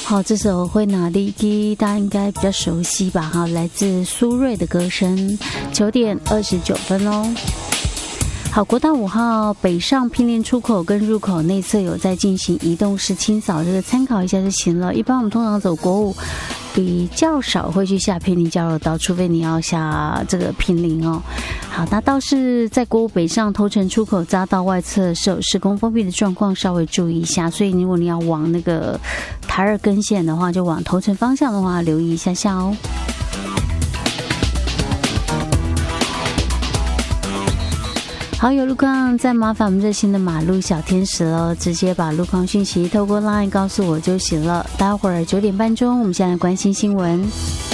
好，这首会拿力基大家应该比较熟悉吧？哈，来自苏芮的歌声。9点29分哦。好，国道5号北上毗邻出口跟入口内侧有在进行移动式清扫，这个参考一下就行了。一般我们通常走国5比较少会去下毗邻交流道，除非你要下这个毗邻哦。好，那倒是在国5北上头城出口匝道外侧是有施工封闭的状况，稍微注意一下。所以如果你要往那个台2根线的话，就往头城方向的话，留意一下下哦。好，有路况再麻烦我们热心的马路小天使了，直接把路况讯息透过 LINE 告诉我就行了。待会儿9点半钟，我们先来关心新闻。